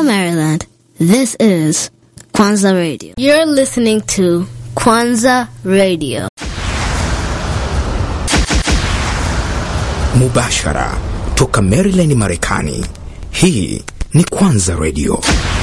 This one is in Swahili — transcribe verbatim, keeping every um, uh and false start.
Maryland, this is Kwanza Radio. You're listening to Kwanza Radio. Mubashara toka Maryland, Marekani. Hii ni Kwanza Radio.